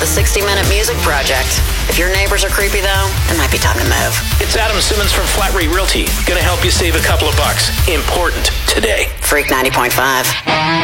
the 60-Minute Music Project. If your neighbors are creepy, though, it might be time to move. It's Adam Simmons from Flat Rate Realty. Gonna help you save a couple of bucks. Important today. Freak 90.5.